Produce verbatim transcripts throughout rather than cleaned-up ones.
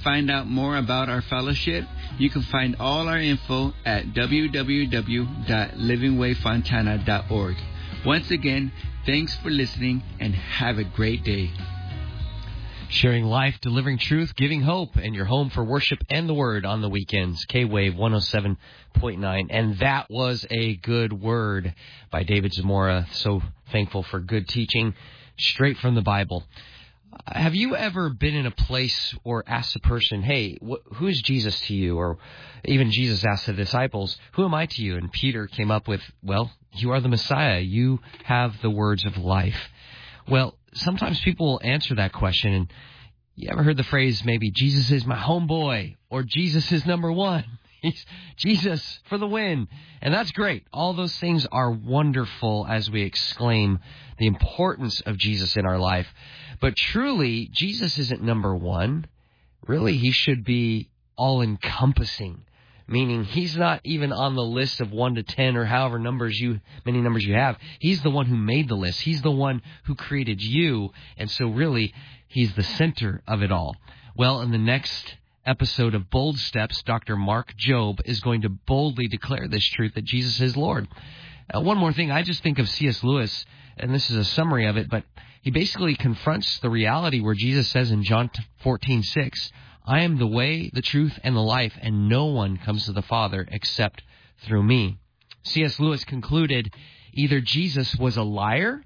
find out more about our fellowship, you can find all our info at w w w dot living way fontana dot org. Once again, thanks for listening and have a great day. Sharing life, delivering truth, giving hope, and your home for worship and the Word on the weekends. K-Wave one oh seven point nine. And that was a good word by David Zamora. So thankful for good teaching straight from the Bible. Have you ever been in a place or asked a person, hey, wh- who is Jesus to you? Or even Jesus asked the disciples, who am I to you? And Peter came up with, well, you are the Messiah. You have the words of life. Well, sometimes people will answer that question. And you ever heard the phrase, maybe, Jesus is my homeboy, or Jesus is number one. He's Jesus for the win. And that's great. All those things are wonderful as we exclaim the importance of Jesus in our life. But truly, Jesus isn't number one. Really, he should be all-encompassing, meaning he's not even on the list of one to ten or however numbers you, many numbers you have. He's the one who made the list. He's the one who created you. And so really, he's the center of it all. Well, in the next episode of Bold Steps, Doctor Mark Jobe is going to boldly declare this truth that Jesus is Lord. Uh, one more thing, I just think of C S Lewis, and this is a summary of it, but he basically confronts the reality where Jesus says in John fourteen six, I am the way, the truth, and the life, and no one comes to the Father except through me. C S Lewis concluded, either Jesus was a liar,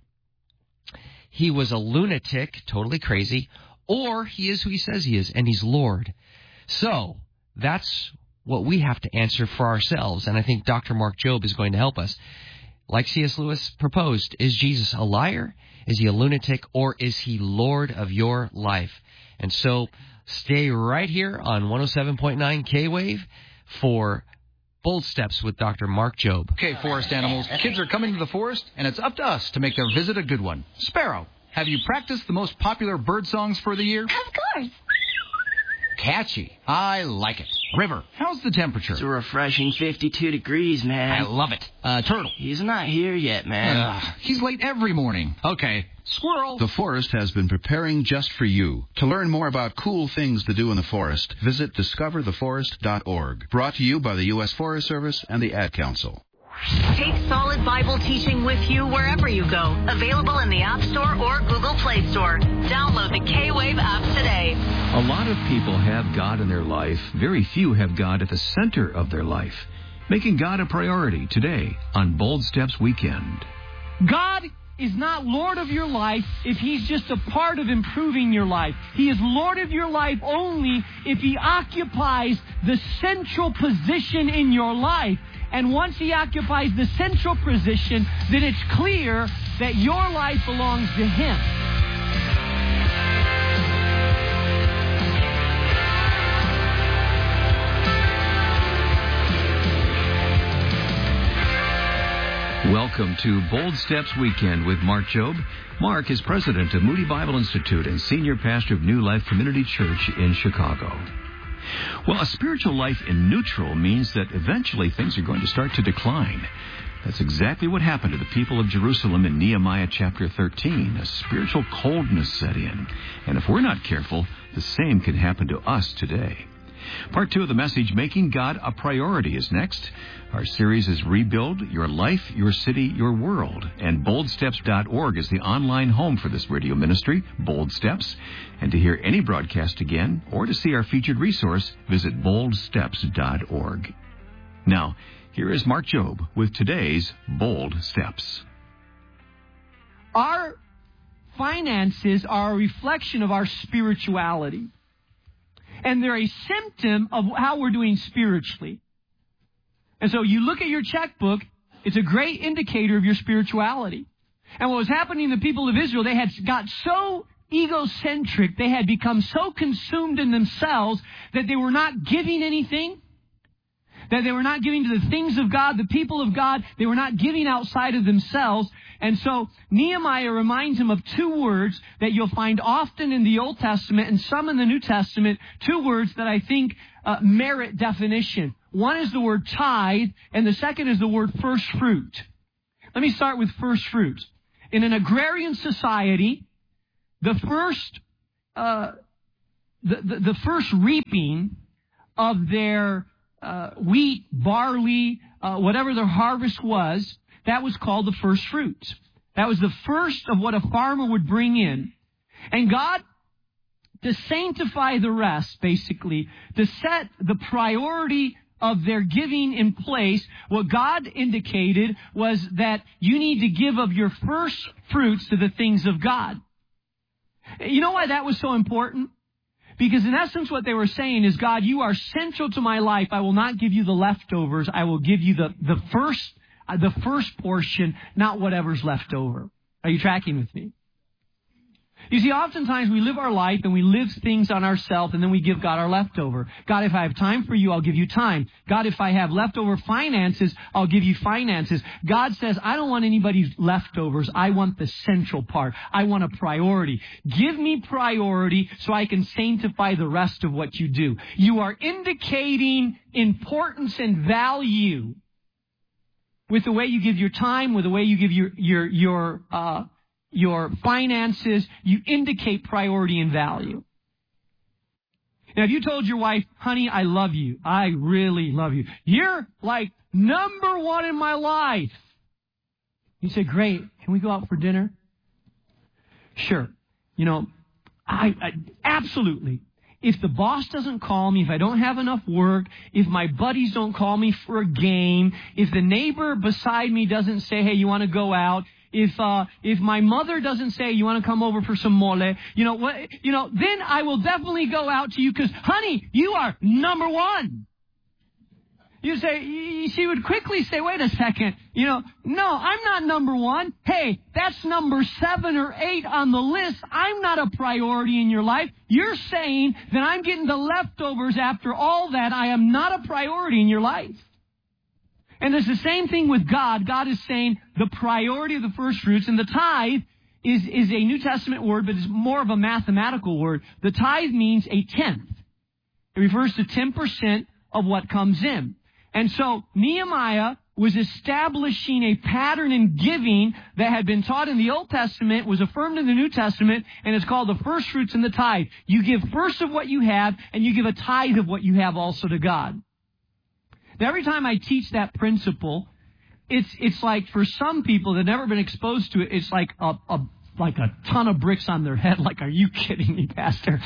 he was a lunatic, totally crazy, or he is who he says he is, and he's Lord. So that's what we have to answer for ourselves, and I think Doctor Mark Jobe is going to help us. Like C S Lewis proposed, is Jesus a liar? Is he a lunatic? Or is he Lord of your life? And so stay right here on one oh seven point nine K-Wave for Bold Steps with Doctor Mark Jobe. Okay, forest animals, kids are coming to the forest, and it's up to us to make their visit a good one. Sparrow, have you practiced the most popular bird songs for the year? Of course. Catchy. I like it. River, how's the temperature? It's a refreshing fifty-two degrees, man. I love it. Uh, Turtle. He's not here yet, man. Uh, he's late every morning. Okay. Squirrel. The forest has been preparing just for you. To learn more about cool things to do in the forest, visit discover the forest dot org. Brought to you by the U S Forest Service and the Ad Council. Take solid Bible teaching with you wherever you go. Available in the App Store or Google Play Store. Download the K-Wave app today. A lot of people have God in their life. Very few have God at the center of their life. Making God a priority today on Bold Steps Weekend. God is not Lord of your life if He's just a part of improving your life. He is Lord of your life only if He occupies the central position in your life. And once He occupies the central position, then it's clear that your life belongs to Him. Welcome to Bold Steps Weekend with Mark Jobe. Mark is president of Moody Bible Institute and senior pastor of New Life Community Church in Chicago. Well, a spiritual life in neutral means that eventually things are going to start to decline. That's exactly what happened to the people of Jerusalem in Nehemiah chapter thirteen. A spiritual coldness set in. And if we're not careful, the same can happen to us today. Part two of the message, Making God a Priority, is next. Our series is Rebuild Your Life, Your City, Your World. And bold steps dot org is the online home for this radio ministry, Bold Steps. And to hear any broadcast again or to see our featured resource, visit bold steps dot org. Now, here is Mark Jobe with today's Bold Steps. Our finances are a reflection of our spirituality. And they're a symptom of how we're doing spiritually. And so you look at your checkbook, it's a great indicator of your spirituality. And what was happening to the people of Israel, they had got so egocentric, they had become so consumed in themselves that they were not giving anything, that they were not giving to the things of God, the people of God, they were not giving outside of themselves. And so Nehemiah reminds him of two words that you'll find often in the Old Testament and some in the New Testament, two words that I think uh, merit definition. One is the word tithe, and the second is the word first fruit. Let me start with first fruit. In an agrarian society, the first uh, the, the, the first reaping of their uh, wheat, barley, uh, whatever their harvest was, that was called the first fruits. That was the first of what a farmer would bring in. And God, to sanctify the rest, basically, to set the priority of their giving in place, what God indicated was that you need to give of your first fruits to the things of God. You know why that was so important? Because in essence what they were saying is, God, you are central to my life. I will not give you the leftovers. I will give you the, the first the first portion, not whatever's left over. Are you tracking with me? You see, oftentimes we live our life and we live things on ourselves and then we give God our leftover. God, if I have time for you, I'll give you time. God, if I have leftover finances, I'll give you finances. God says, I don't want anybody's leftovers. I want the central part. I want a priority. Give me priority so I can sanctify the rest of what you do. You are indicating importance and value with the way you give your time, with the way you give your your your uh, your finances. You indicate priority and value. Now, if you told your wife, honey, I love you. I really love you. You're like number one in my life. You say, great. Can we go out for dinner? Sure. You know, I, I absolutely. If the boss doesn't call me, if I don't have enough work, if my buddies don't call me for a game, if the neighbor beside me doesn't say, hey, you want to go out, if uh, if my mother doesn't say, you want to come over for some mole, you know what, you know, then I will definitely go out to you because, honey, you are number one. You say, she would quickly say, wait a second, you know, no, I'm not number one. Hey, that's number seven or eight on the list. I'm not a priority in your life. You're saying that I'm getting the leftovers after all that. I am not a priority in your life. And it's the same thing with God. God is saying the priority of the first fruits, and the tithe is, is a New Testament word, but it's more of a mathematical word. The tithe means a tenth. It refers to ten percent of what comes in. And so Nehemiah was establishing a pattern in giving that had been taught in the Old Testament, was affirmed in the New Testament, and it's called the first fruits and the tithe. You give first of what you have, and you give a tithe of what you have also to God. Now, every time I teach that principle, it's it's like for some people that have never been exposed to it, it's like a, a like a ton of bricks on their head. Like, are you kidding me, Pastor?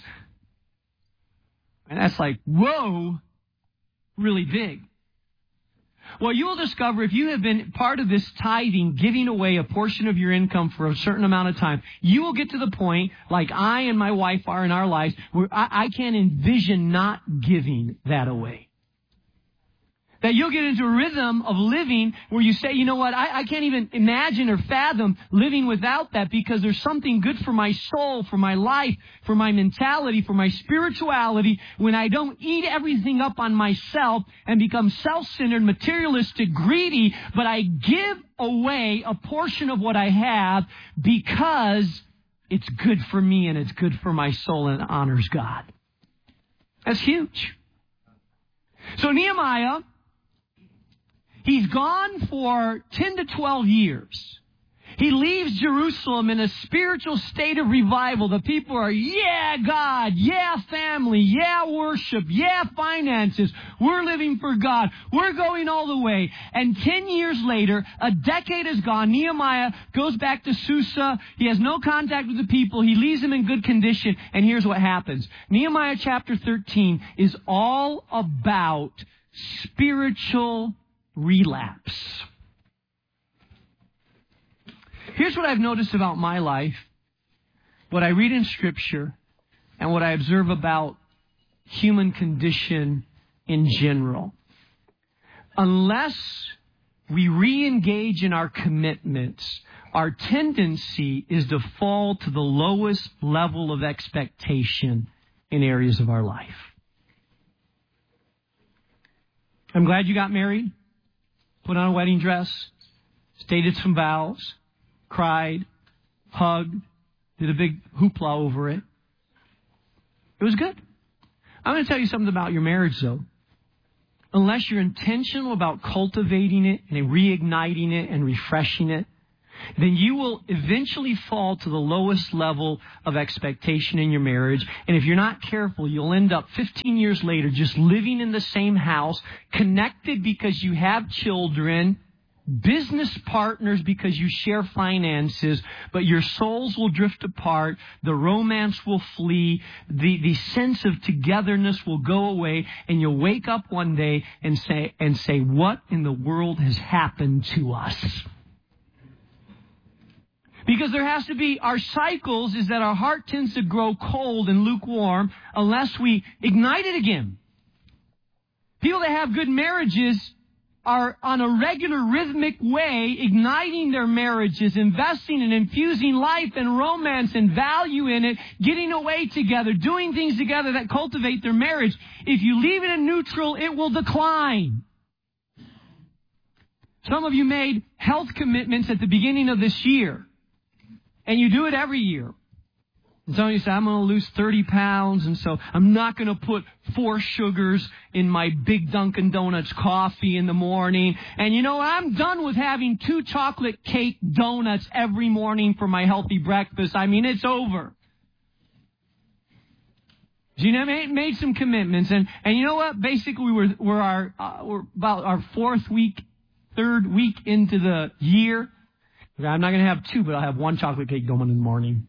And that's like, whoa. Really big. Well, you will discover if you have been part of this tithing, giving away a portion of your income for a certain amount of time, you will get to the point, like I and my wife are in our lives, where I, I can't envision not giving that away. That you'll get into a rhythm of living where you say, you know what, I, I can't even imagine or fathom living without that because there's something good for my soul, for my life, for my mentality, for my spirituality when I don't eat everything up on myself and become self-centered, materialistic, greedy, but I give away a portion of what I have because it's good for me and it's good for my soul and it honors God. That's huge. So Nehemiah, he's gone for ten to twelve years. He leaves Jerusalem in a spiritual state of revival. The people are, yeah, God, yeah, family, yeah, worship, yeah, finances. We're living for God. We're going all the way. And ten years later, a decade has gone. Nehemiah goes back to Susa. He has no contact with the people. He leaves them in good condition. And here's what happens. Nehemiah chapter thirteen is all about spiritual relapse. Here's what I've noticed about my life, what I read in Scripture, and what I observe about human condition in general. Unless we re-engage in our commitments, our tendency is to fall to the lowest level of expectation in areas of our life. I'm glad you got married. Put on a wedding dress, stated some vows, cried, hugged, did a big hoopla over it. It was good. I'm going to tell you something about your marriage, though. Unless you're intentional about cultivating it and reigniting it and refreshing it, then you will eventually fall to the lowest level of expectation in your marriage. And if you're not careful, you'll end up fifteen years later just living in the same house, connected because you have children, business partners because you share finances, but your souls will drift apart, the romance will flee, the, the sense of togetherness will go away, and you'll wake up one day and say, and say, what in the world has happened to us? Because there has to be, our cycles is that our heart tends to grow cold and lukewarm unless we ignite it again. People that have good marriages are on a regular rhythmic way igniting their marriages, investing and infusing life and romance and value in it, getting away together, doing things together that cultivate their marriage. If you leave it in neutral, it will decline. Some of you made health commitments at the beginning of this year, and you do it every year. And some of you say, I'm going to lose thirty pounds, and so I'm not going to put four sugars in my big Dunkin' Donuts coffee in the morning. And you know, I'm done with having two chocolate cake donuts every morning for my healthy breakfast. I mean, it's over. You know, made, made some commitments. And, and you know what? Basically, we're, we're, our, uh, we're about our fourth week, third week into the year. I'm not going to have two, but I'll have one chocolate cake donut in the morning.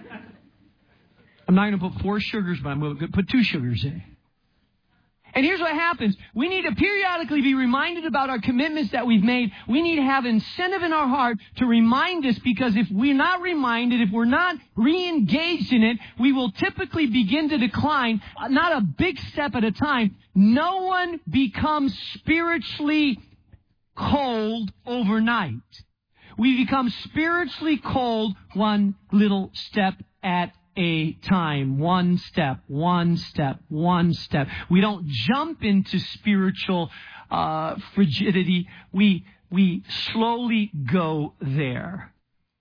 I'm not going to put four sugars, but I'm going to put two sugars in. And here's what happens. We need to periodically be reminded about our commitments that we've made. We need to have incentive in our heart to remind us, because if we're not reminded, if we're not re-engaged in it, we will typically begin to decline, not a big step at a time. No one becomes spiritually cold overnight. We become spiritually cold one little step at a time. One step, one step, one step. We don't jump into spiritual uh, frigidity. We, we slowly go there.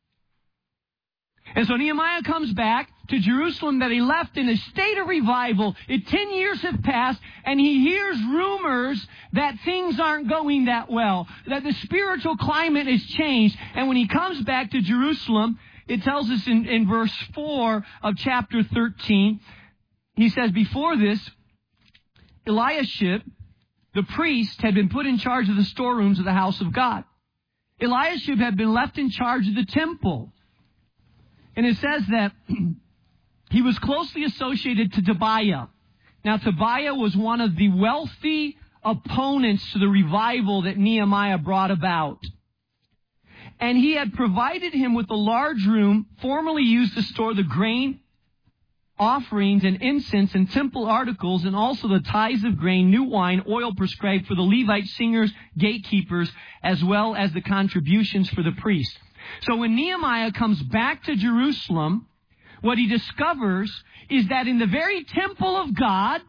And so Nehemiah comes back to Jerusalem that he left in a state of revival. It, ten years have passed, and he hears rumors that things aren't going that well, that the spiritual climate has changed. And when he comes back to Jerusalem, it tells us in, in verse four of chapter thirteen, he says, before this, Eliashib, the priest, had been put in charge of the storerooms of the house of God. Eliashib had been left in charge of the temple. And it says that he was closely associated to Tobiah. Now, Tobiah was one of the wealthy opponents to the revival that Nehemiah brought about. And he had provided him with a large room formerly used to store the grain, offerings, and incense and temple articles, and also the tithes of grain, new wine, oil prescribed for the Levite singers, gatekeepers, as well as the contributions for the priests. So when Nehemiah comes back to Jerusalem, what he discovers is that in the very temple of God,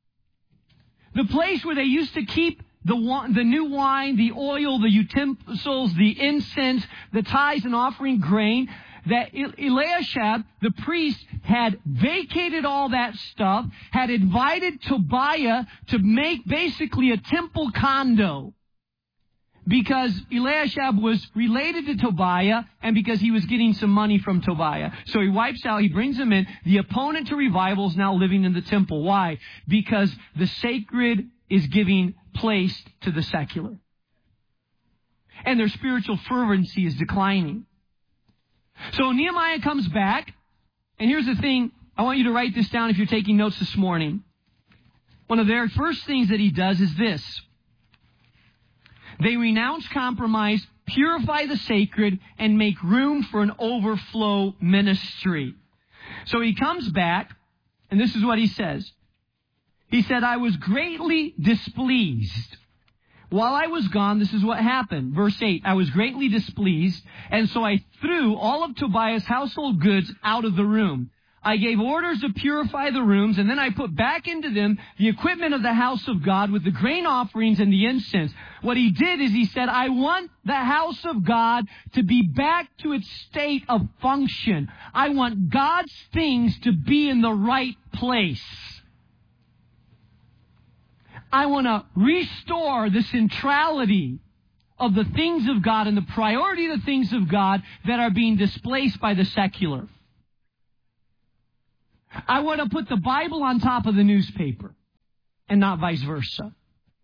the place where they used to keep The, the new wine, the oil, the utensils, the incense, the tithes and offering grain, that Eliashib, the priest, had vacated all that stuff, had invited Tobiah to make basically a temple condo. Because Eliashib was related to Tobiah, and because he was getting some money from Tobiah. So he wipes out, he brings him in. The opponent to revival is now living in the temple. Why? Because the sacred is giving place to the secular. And their spiritual fervency is declining. So Nehemiah comes back, and here's the thing, I want you to write this down if you're taking notes this morning. One of their first things that he does is this. They renounce compromise, purify the sacred, and make room for an overflow ministry. So he comes back, and this is what he says. He said, I was greatly displeased. While I was gone, this is what happened. Verse eight, I was greatly displeased, and so I threw all of Tobiah's household goods out of the room. I gave orders to purify the rooms, and then I put back into them the equipment of the house of God with the grain offerings and the incense. What he did is he said, I want the house of God to be back to its state of function. I want God's things to be in the right place. I want to restore the centrality of the things of God and the priority of the things of God that are being displaced by the secular. I want to put the Bible on top of the newspaper and not vice versa.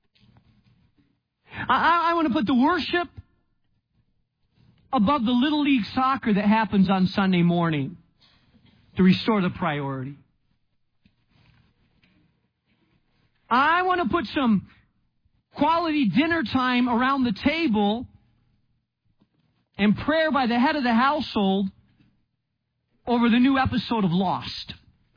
I, I want to put the worship above the Little League soccer that happens on Sunday morning to restore the priority. I want to put some quality dinner time around the table and prayer by the head of the household over the new episode of Lost.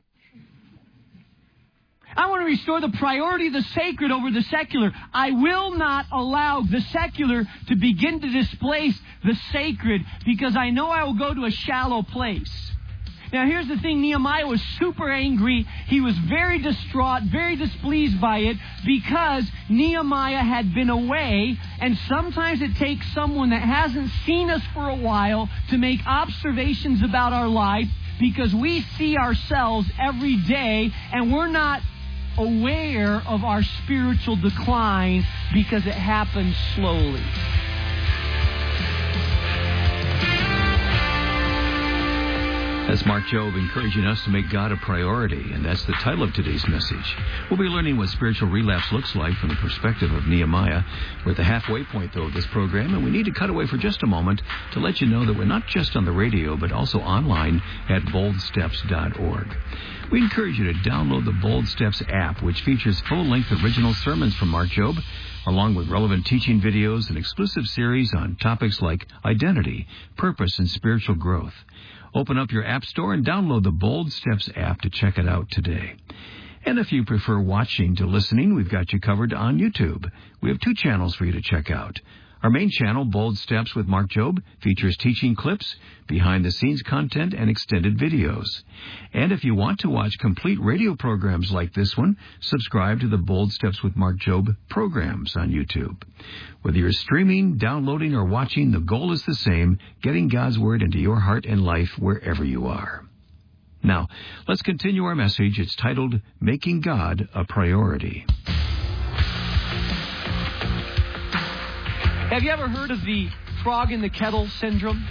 I want to restore the priority of the sacred over the secular. I will not allow the secular to begin to displace the sacred because I know I will go to a shallow place. Now, here's the thing. Nehemiah was super angry. He was very distraught, very displeased by it because Nehemiah had been away. And sometimes it takes someone that hasn't seen us for a while to make observations about our life because we see ourselves every day and we're not aware of our spiritual decline because it happens slowly. That's Mark Jobe encouraging us to make God a priority, and that's the title of today's message. We'll be learning what spiritual relapse looks like from the perspective of Nehemiah. We're at the halfway point, though, of this program, and we need to cut away for just a moment to let you know that we're not just on the radio, but also online at bold steps dot org. We encourage you to download the Bold Steps app, which features full-length original sermons from Mark Jobe, along with relevant teaching videos and exclusive series on topics like identity, purpose, and spiritual growth. Open up your app store and download the Bold Steps app to check it out today. And if you prefer watching to listening, we've got you covered on YouTube. We have two channels for you to check out. Our main channel, Bold Steps with Mark Jobe, features teaching clips, behind-the-scenes content, and extended videos. And if you want to watch complete radio programs like this one, subscribe to the Bold Steps with Mark Jobe programs on YouTube. Whether you're streaming, downloading, or watching, the goal is the same, getting God's Word into your heart and life wherever you are. Now, let's continue our message. It's titled, Making God a Priority. Have you ever heard of the frog in the kettle syndrome?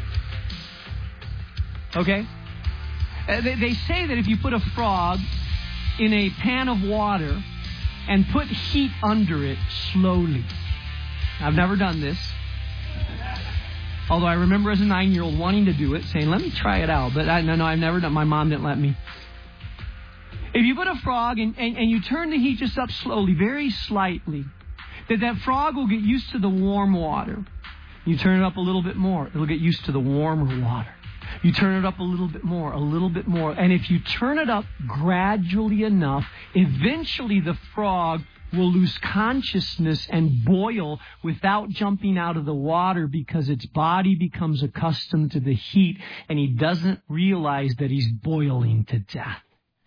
Okay. Uh, they, they say that if you put a frog in a pan of water and put heat under it slowly. I've never done this. Although I remember as a nine-year-old wanting to do it, saying, let me try it out. But I, no, no, I've never done. My mom didn't let me. If you put a frog and, and, and you turn the heat just up slowly, very slightly, that that frog will get used to the warm water. You turn it up a little bit more, it'll get used to the warmer water. You turn it up a little bit more, a little bit more. And if you turn it up gradually enough, eventually the frog will lose consciousness and boil without jumping out of the water because its body becomes accustomed to the heat and he doesn't realize that he's boiling to death.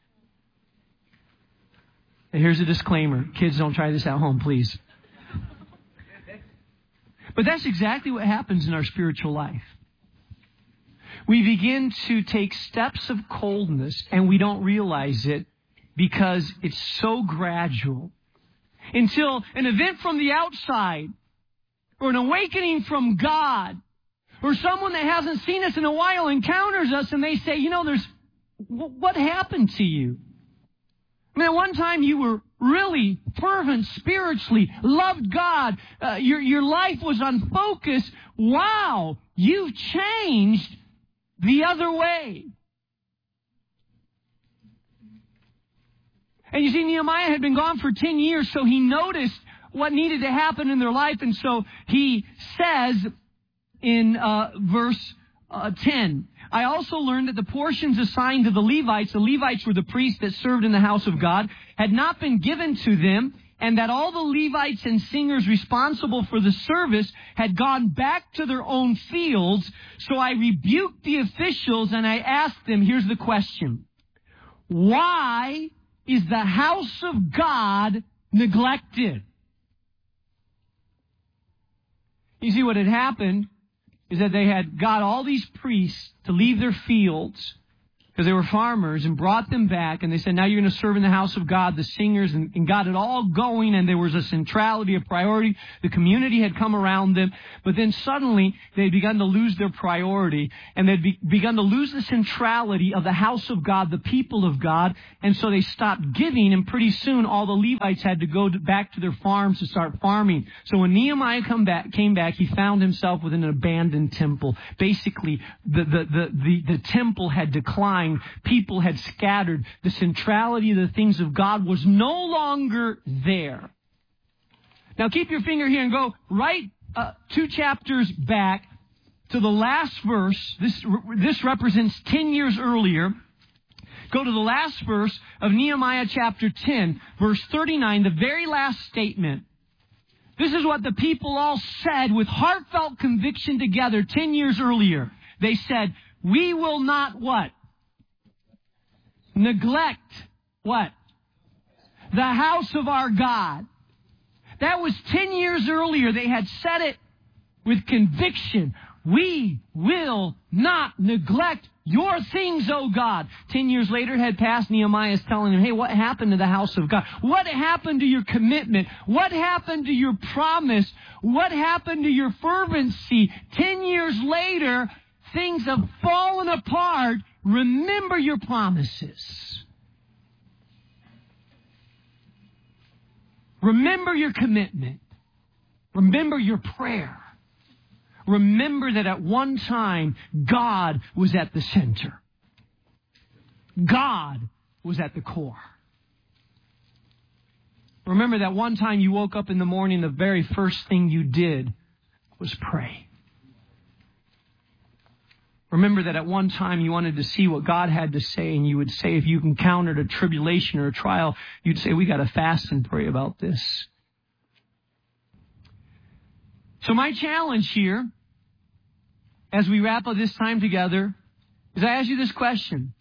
And here's a disclaimer. Kids, don't try this at home, please. But that's exactly what happens in our spiritual life. We begin to take steps of coldness and we don't realize it because it's so gradual. Until an event from the outside or an awakening from God or someone that hasn't seen us in a while encounters us and they say, you know, there's what happened to you? I mean, at one time you were really fervent spiritually, loved God, uh, your, your life was unfocused. Wow, you've changed the other way. And you see, Nehemiah had been gone for ten years, so he noticed what needed to happen in their life. And so he says in uh, verse uh, ten, I also learned that the portions assigned to the Levites, the Levites were the priests that served in the house of God, had not been given to them, and that all the Levites and singers responsible for the service had gone back to their own fields. So I rebuked the officials and I asked them, here's the question, why is the house of God neglected? You see, what had happened is that they had got all these priests to leave their fields because they were farmers, and brought them back, and they said, now you're going to serve in the house of God, the singers, and, and got it all going, and there was a centrality, a priority. The community had come around them, but then suddenly they had begun to lose their priority, and they'd be, begun to lose the centrality of the house of God, the people of God, and so they stopped giving, and pretty soon all the Levites had to go to, back to their farms to start farming. So when Nehemiah come back, came back, he found himself within an abandoned temple. Basically, the, the, the, the, the temple had declined. People had scattered. The centrality of the things of God was no longer there. Now keep your finger here and go right uh, two chapters back to the last verse. This, this represents ten years earlier. Go to the last verse of Nehemiah chapter ten, verse thirty-nine, the very last statement. This is what the people all said with heartfelt conviction together ten years earlier. They said, we will not what? Neglect what? The house of our God. That was ten years earlier. They had said it with conviction. We will not neglect your things, O God. Ten years later it had passed. Nehemiah is telling them, hey, what happened to the house of God? What happened to your commitment? What happened to your promise? What happened to your fervency? Ten years later, things have fallen apart. Remember your promises. Remember your commitment. Remember your prayer. Remember that at one time, God was at the center. God was at the core. Remember that one time you woke up in the morning, the very first thing you did was pray. Remember that at one time you wanted to see what God had to say, and you would say, if you encountered a tribulation or a trial, you'd say, we got to fast and pray about this. So my challenge here, as we wrap up this time together, is I ask you this question.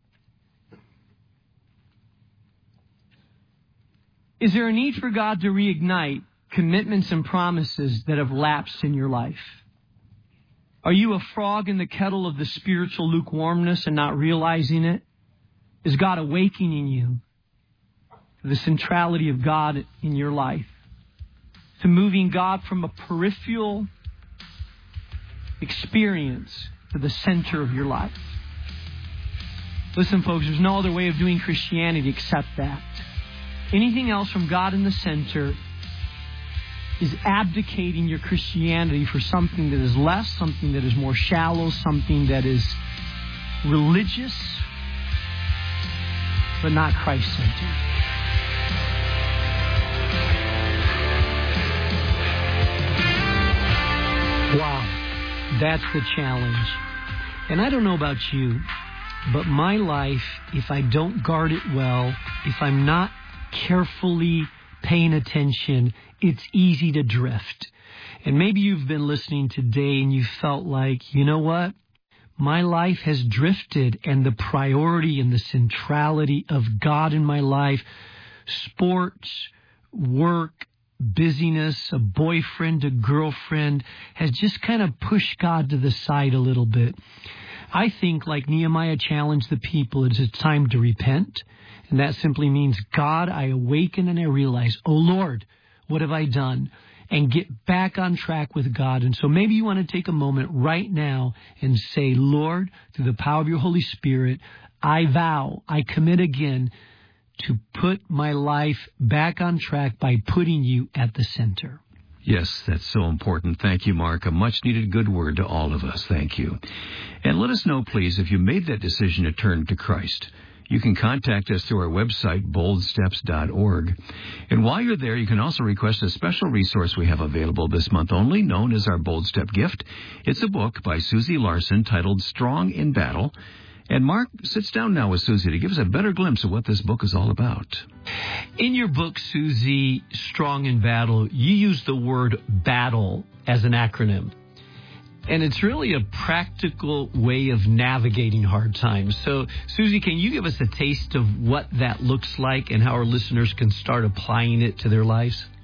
Is there a need for God to reignite commitments and promises that have lapsed in your life? Are you a frog in the kettle of the spiritual lukewarmness and not realizing it? Is God awakening you to the centrality of God in your life? To moving God from a peripheral experience to the center of your life? Listen, folks, there's no other way of doing Christianity except that. Anything else from God in the center is abdicating your Christianity for something that is less, something that is more shallow, something that is religious, but not Christ-centered. Wow, that's the challenge. And I don't know about you, but my life, if I don't guard it well, if I'm not carefully paying attention, it's easy to drift. And maybe you've been listening today and you felt like, you know what? My life has drifted, and the priority and the centrality of God in my life, sports, work, busyness, a boyfriend, a girlfriend, has just kind of pushed God to the side a little bit. I think, like Nehemiah challenged the people, it's a time to repent. And that simply means, God, I awaken and I realize, oh Lord, what have I done? And get back on track with God. And so maybe you want to take a moment right now and say, Lord, through the power of your Holy Spirit, I vow, I commit again to put my life back on track by putting you at the center. Yes, that's so important. Thank you, Mark. A much-needed good word to all of us. Thank you. And let us know, please, if you made that decision to turn to Christ. You can contact us through our website, bold steps dot org. And while you're there, you can also request a special resource we have available this month only, known as our Bold Step Gift. It's a book by Susie Larson titled Strong in Battle. And Mark sits down now with Susie to give us a better glimpse of what this book is all about. In your book, Susie, Strong in Battle, you use the word battle as an acronym. And it's really a practical way of navigating hard times. So, Susie, can you give us a taste of what that looks like and how our listeners can start applying it to their lives?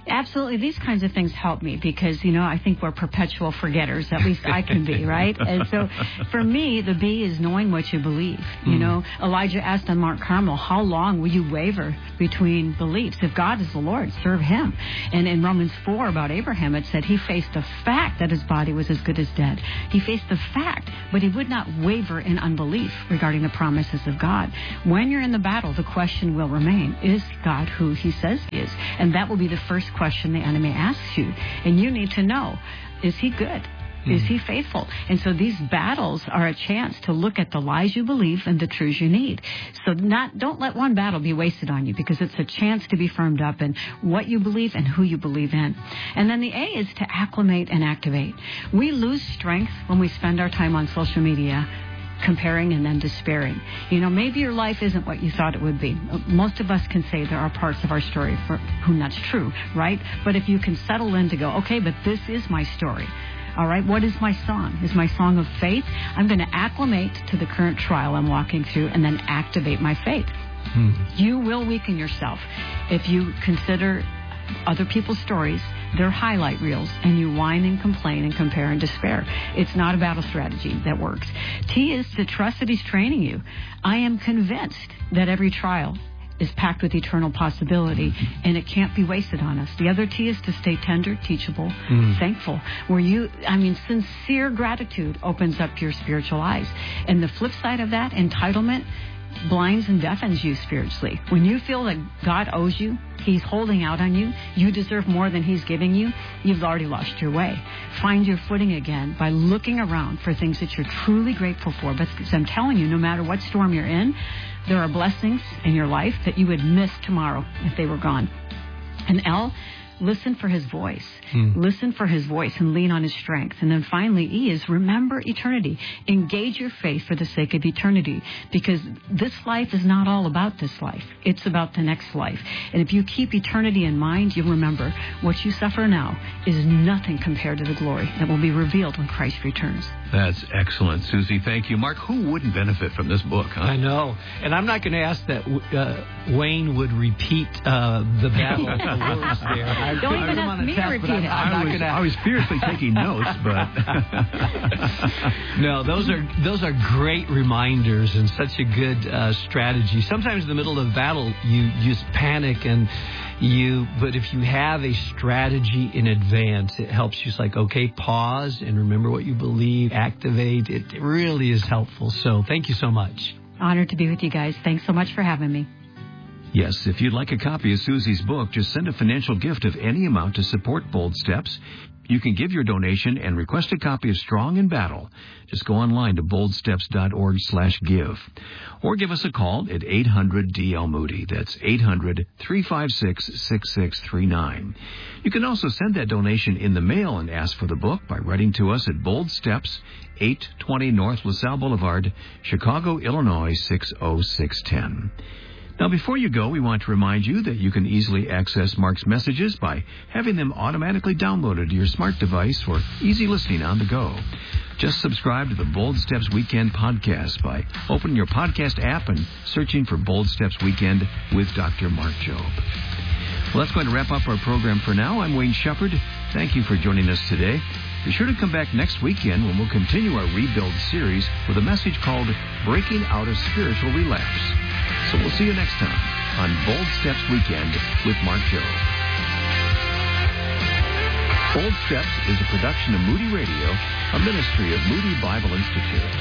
absolutely. These kinds of things help me because, you know, I think we're perpetual forgetters. At least I can be, right? And so for me, the B is knowing what you believe. You Mm. know, Elijah asked on Mount Carmel, how long will you waver between beliefs? If God is the Lord, serve him. And in Romans four about Abraham, it said he faced the fact that his body was as good as dead. He faced the fact, but he would not waver in unbelief regarding the promises of God. When you're in the battle, the question will remain, is God who he says he is? And that will be the first question the enemy asks you. And you need to know, is he good? Is he faithful? And so these battles are a chance to look at the lies you believe and the truths you need. So not don't let one battle be wasted on you, because it's a chance to be firmed up in what you believe and who you believe in. And then the A is to acclimate and activate. We lose strength when we spend our time on social media comparing and then despairing. You know, maybe your life isn't what you thought it would be. Most of us can say there are parts of our story for whom that's true, right? But if you can settle in to go, okay, but this is my story. All right, what is my song? Is my song of faith? I'm going to acclimate to the current trial I'm walking through and then activate my faith. Hmm. You will weaken yourself if you consider other people's stories, their highlight reels, and you whine and complain and compare and despair. It's not a battle strategy that works. T is to trust that he's training you. I am convinced that every trial is packed with eternal possibility, and it can't be wasted on us. The other T is to stay tender, teachable, mm. thankful. Where you, I mean, sincere gratitude opens up your spiritual eyes. And the flip side of that, entitlement, blinds and deafens you spiritually. When you feel that God owes you, he's holding out on you, you deserve more than he's giving you, you've already lost your way. Find your footing again by looking around for things that you're truly grateful for. But I'm telling you, no matter what storm you're in, there are blessings in your life that you would miss tomorrow if they were gone. And L, listen for his voice. Hmm. Listen for his voice and lean on his strength. And then finally, E is remember eternity. Engage your faith for the sake of eternity, because this life is not all about this life. It's about the next life. And if you keep eternity in mind, you'll remember what you suffer now is nothing compared to the glory that will be revealed when Christ returns. That's excellent, Susie. Thank you. Mark, who wouldn't benefit from this book, huh? I know. And I'm not going to ask that uh, Wayne would repeat uh, the battle of the words there. I Don't even ask me to repeat it. I'm not gonna... I was fiercely taking notes, but... No, those are those are great reminders and such a good uh, strategy. Sometimes in the middle of the battle, you just panic and you... But if you have a strategy in advance, it helps you. It's like, okay, pause and remember what you believe, activate. It really is helpful. So thank you so much. Honored to be with you guys. Thanks so much for having me. Yes, if you'd like a copy of Susie's book, just send a financial gift of any amount to support Bold Steps. You can give your donation and request a copy of Strong in Battle. Just go online to boldsteps.org slash give. Or give us a call at eight hundred D L Moody. That's eight hundred, three five six, six six three nine. You can also send that donation in the mail and ask for the book by writing to us at Bold Steps, eight twenty North LaSalle Boulevard, Chicago, Illinois, six oh six one oh. Now, before you go, we want to remind you that you can easily access Mark's messages by having them automatically downloaded to your smart device for easy listening on the go. Just subscribe to the Bold Steps Weekend podcast by opening your podcast app and searching for Bold Steps Weekend with Doctor Mark Jobe. Well, that's going to wrap up our program for now. I'm Wayne Shepherd. Thank you for joining us today. Be sure to come back next weekend when we'll continue our Rebuild series with a message called Breaking Out of Spiritual Relapse. So we'll see you next time on Bold Steps Weekend with Mark Jobe. Bold Steps is a production of Moody Radio, a ministry of Moody Bible Institute.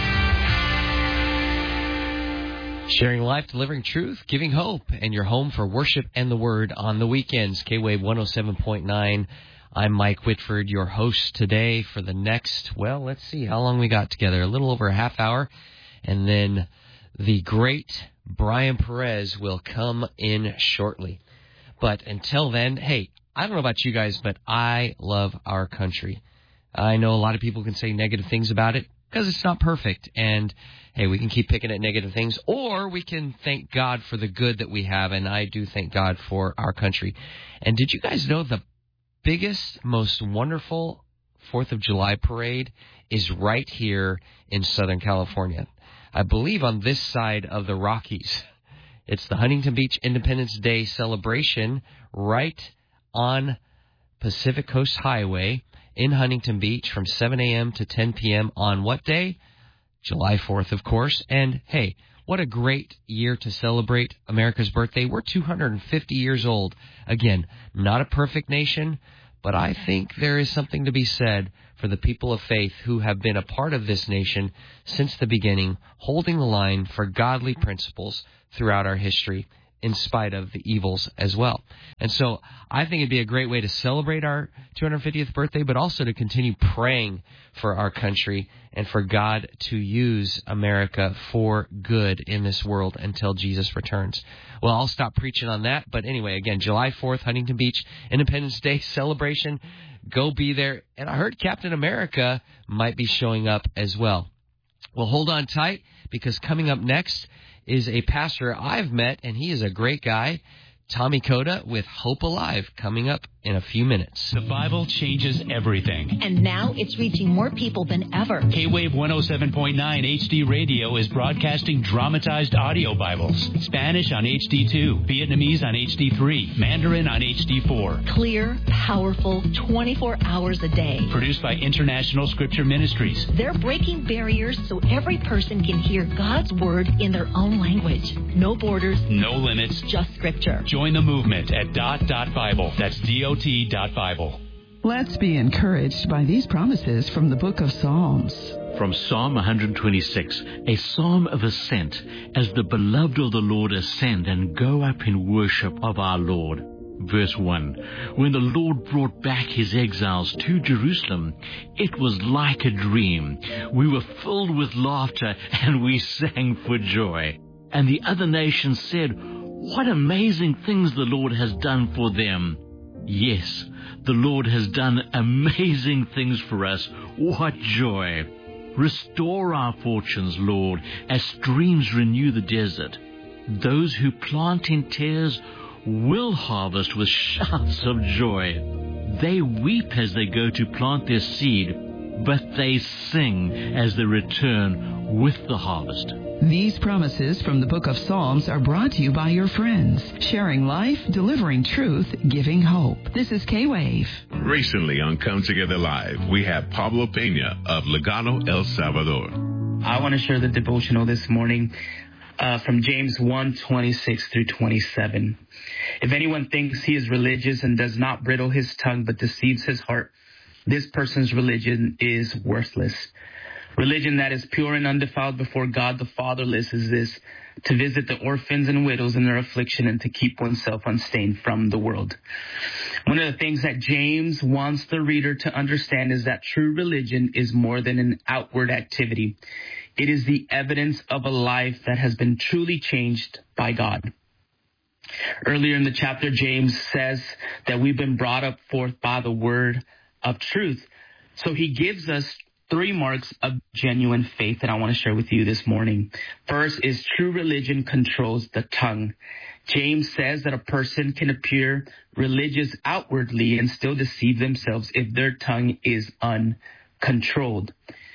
Sharing life, delivering truth, giving hope, and your home for worship and the Word on the weekends. K-Wave one oh seven point nine. I'm Mike Whitford, your host today for the next, well, let's see how long we got together. A little over a half hour. And then the great Brian Perez will come in shortly. But until then, hey, I don't know about you guys, but I love our country. I know a lot of people can say negative things about it because it's not perfect. And, hey, we can keep picking at negative things, or we can thank God for the good that we have. And I do thank God for our country. And did you guys know the biggest, most wonderful fourth of July parade is right here in Southern California? I believe on this side of the Rockies. It's the Huntington Beach Independence Day celebration right on Pacific Coast Highway in Huntington Beach from seven a.m. to ten p.m. on what day? July fourth, of course. And, hey, what a great year to celebrate America's birthday. We're two hundred fifty years old. Again, not a perfect nation, but I think there is something to be said for the people of faith who have been a part of this nation since the beginning, holding the line for godly principles throughout our history, in spite of the evils as well. And so I think it'd be a great way to celebrate our two hundred fiftieth birthday, but also to continue praying for our country and for God to use America for good in this world until Jesus returns. Well, I'll stop preaching on that. But anyway, again, July fourth, Huntington Beach, Independence Day celebration. Go be there. And I heard Captain America might be showing up as well. Well, hold on tight, because coming up next is a pastor I've met, and he is a great guy, Tommy Coda with Hope Alive, coming up in a few minutes. The Bible changes everything. And now it's reaching more people than ever. K-Wave one oh seven point nine H D Radio is broadcasting dramatized audio Bibles. Spanish on H D two, Vietnamese on H D three, Mandarin on H D four. Clear, powerful, twenty-four hours a day. Produced by International Scripture Ministries. They're breaking barriers so every person can hear God's Word in their own language. No borders. No limits. Just Scripture. Join the movement at dot dot Bible. That's D O T dot Bible. Let's be encouraged by these promises from the book of Psalms. From Psalm one twenty-six, a psalm of ascent, as the beloved of the Lord ascend and go up in worship of our Lord. Verse one, when the Lord brought back his exiles to Jerusalem, it was like a dream. We were filled with laughter and we sang for joy. And the other nations said, what amazing things the Lord has done for them. Yes, the Lord has done amazing things for us. What joy. Restore our fortunes, Lord, as streams renew the desert. Those who plant in tares will harvest with shouts of joy. They weep as they go to plant their seed, but they sing as they return with the harvest. These promises from the book of Psalms are brought to you by your friends, sharing life, delivering truth, giving hope. This is K-Wave. Recently on Come Together Live, we have Pablo Peña of Lugano, El Salvador. I want to share the devotional this morning uh, from James one, twenty-six through twenty-seven. If anyone thinks he is religious and does not bridle his tongue but deceives his heart, this person's religion is worthless. Religion that is pure and undefiled before God the Fatherless is this, to visit the orphans and widows in their affliction and to keep oneself unstained from the world. One of the things that James wants the reader to understand is that true religion is more than an outward activity. It is the evidence of a life that has been truly changed by God. Earlier in the chapter, James says that we've been brought up forth by the word of truth. So he gives us three marks of genuine faith that I want to share with you this morning. First is true religion controls the tongue. James says that a person can appear religious outwardly and still deceive themselves if their tongue is uncontrolled.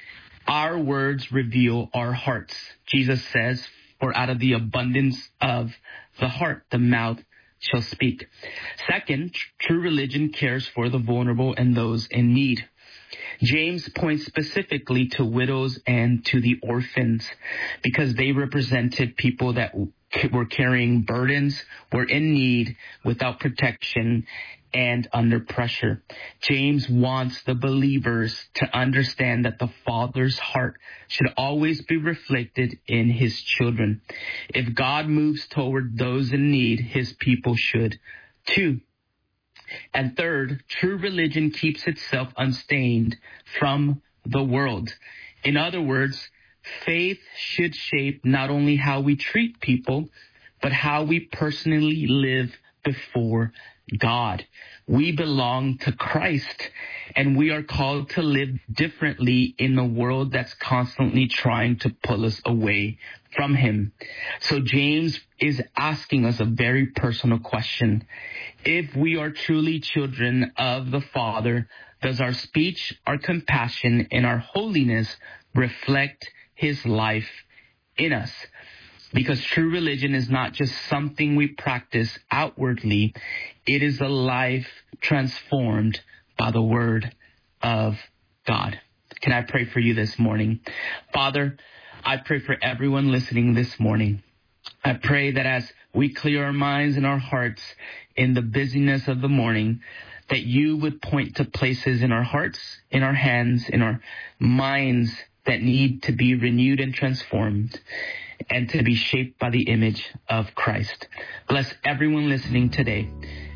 Our words reveal our hearts. Jesus says, for out of the abundance of the heart, the mouth shall speak. Second, true religion cares for the vulnerable and those in need. James points specifically to widows and to the orphans because they represented people that were carrying burdens, were in need, without protection, and under pressure. James wants the believers to understand that the Father's heart should always be reflected in his children. If God moves toward those in need, his people should too. And third, true religion keeps itself unstained from the world. In other words, faith should shape not only how we treat people, but how we personally live before God. We belong to Christ, and we are called to live differently in a world that's constantly trying to pull us away from him. So James is asking us a very personal question. If we are truly children of the Father, does our speech, our compassion, and our holiness reflect his life in us? Because true religion is not just something we practice outwardly. It is a life transformed by the Word of God. Can I pray for you this morning? Father, I pray for everyone listening this morning. I pray that as we clear our minds and our hearts in the busyness of the morning, that you would point to places in our hearts, in our hands, in our minds that need to be renewed and transformed and to be shaped by the image of Christ. Bless everyone listening today.